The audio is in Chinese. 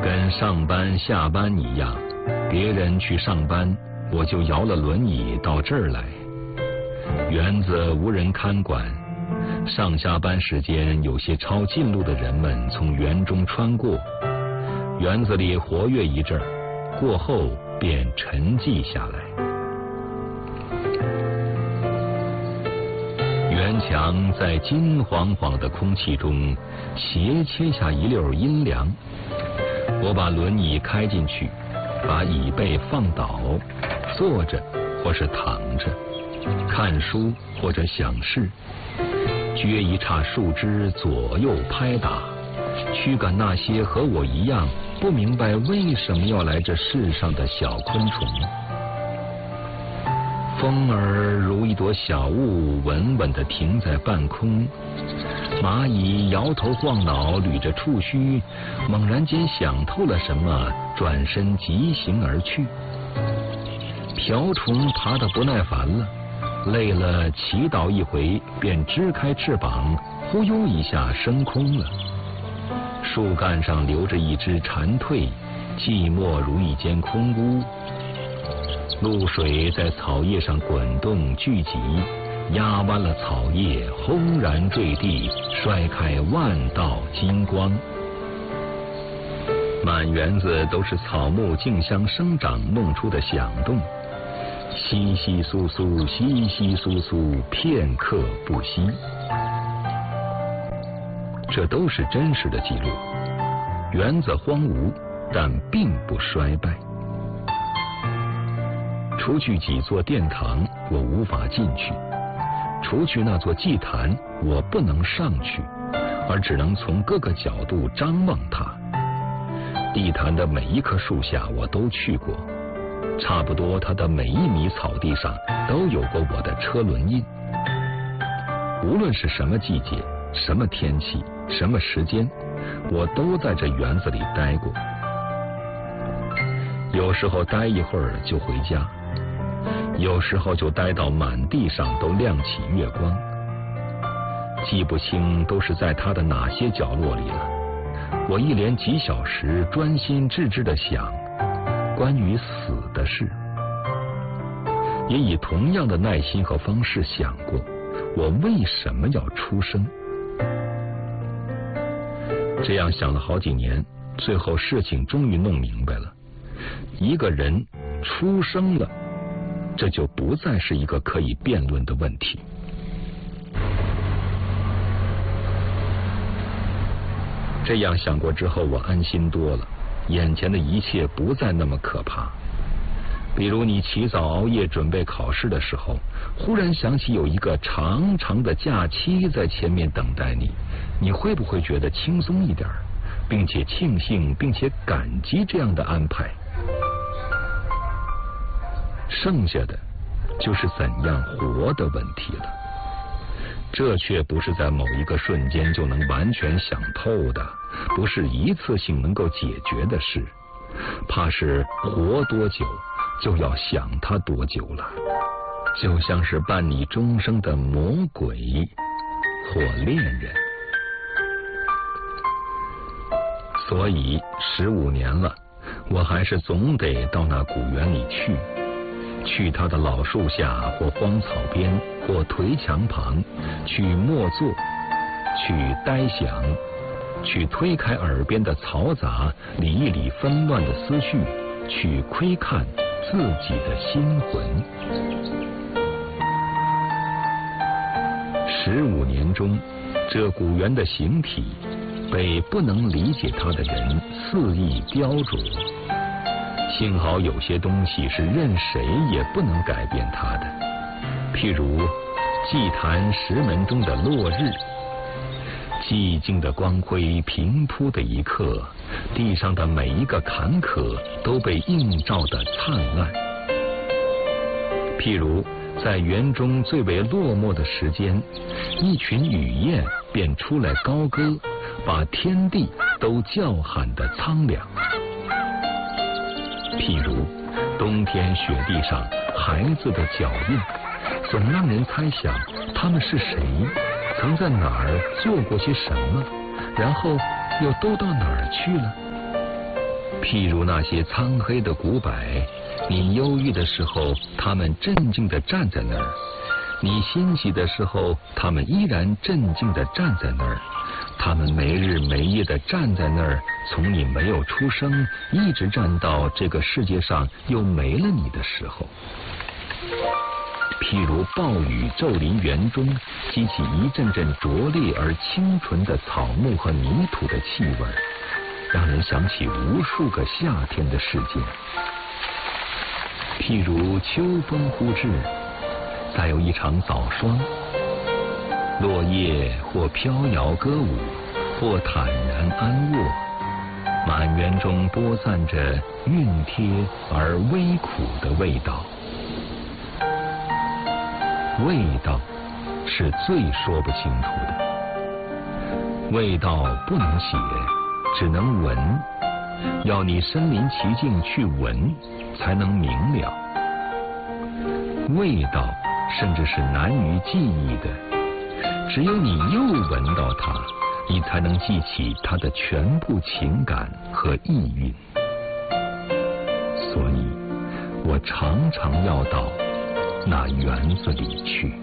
跟上班下班一样，别人去上班，我就摇了轮椅到这儿来。园子无人看管，上下班时间有些抄近路的人们从园中穿过，园子里活跃一阵儿，过后便沉寂下来。园墙在金黄黄的空气中斜切下一溜阴凉。我把轮椅开进去，把椅背放倒，坐着或是躺着，看书或者想事，撅一叉树枝左右拍打，驱赶那些和我一样不明白为什么要来这世上的小昆虫。风儿如一朵小雾，稳稳地停在半空。蚂蚁摇头晃脑，捋着触须，猛然间想透了什么，转身疾行而去。瓢虫爬得不耐烦了，累了祈祷一回，便支开翅膀，忽悠一下升空了。树干上留着一只蝉蜕，寂寞如一间空屋。露水在草叶上滚动聚集，压弯了草叶，轰然坠地，摔开万道金光。满园子都是草木竞相生长弄出的响动，窸窸窣窣，窸窸窣窣，片刻不息。这都是真实的记录。园子荒芜，但并不衰败。除去几座殿堂，我无法进去；除去那座祭坛，我不能上去，而只能从各个角度张望它。地坛的每一棵树下我都去过，差不多它的每一米草地上都有过我的车轮印。无论是什么季节、什么天气、什么时间，我都在这园子里待过。有时候待一会儿就回家，有时候就待到满地上都亮起月光，记不清都是在它的哪些角落里了。我一连几小时专心致志地想关于死的事，也以同样的耐心和方式想过我为什么要出生。这样想了好几年，最后事情终于弄明白了，一个人出生了，这就不再是一个可以辩论的问题。这样想过之后，我安心多了，眼前的一切不再那么可怕。比如你起早熬夜准备考试的时候，忽然想起有一个长长的假期在前面等待你，你会不会觉得轻松一点，并且庆幸并且感激这样的安排？剩下的就是怎样活的问题了。这却不是在某一个瞬间就能完全想透的，不是一次性能够解决的事，怕是活多久就要想它多久了，就像是伴你终生的魔鬼或恋人。所以15年了，我还是总得到那古园里去它的老树下或荒草边或颓墙旁，去默坐，去呆想，去推开耳边的嘈杂，理一理纷乱的思绪，去窥看自己的心魂。15年中，这古园的形体被不能理解它的人肆意雕琢，幸好有些东西是任谁也不能改变它的，譬如祭坛石门中的落日，寂静的光辉平铺的一刻，地上的每一个坎坷都被映照得灿烂。譬如在园中最为落寞的时间，一群雨燕便出来高歌，把天地都叫喊得苍凉。譬如冬天雪地上孩子的脚印，总让人猜想他们是谁，曾在哪儿做过些什么，然后又都到哪儿去了。 譬如那些苍黑的古柏，你忧郁的时候，它们镇静地站在那儿；你欣喜的时候，它们依然镇静地站在那儿。它们没日没夜地站在那儿，从你没有出生，一直站到这个世界上又没了你的时候。譬如暴雨骤临园中，激起一阵阵灼烈而清纯的草木和泥土的气味，让人想起无数个夏天的事件。譬如秋风忽至，再有一场早霜，落叶或飘摇歌舞，或坦然安卧，满园中播散着熨帖而微苦的味道。味道是最说不清楚的，味道不能写，只能闻，要你身临其境去闻，才能明了。味道甚至是难于记忆的，只有你又闻到它，你才能记起它的全部情感和意蕴。所以我常常要到那园子里去。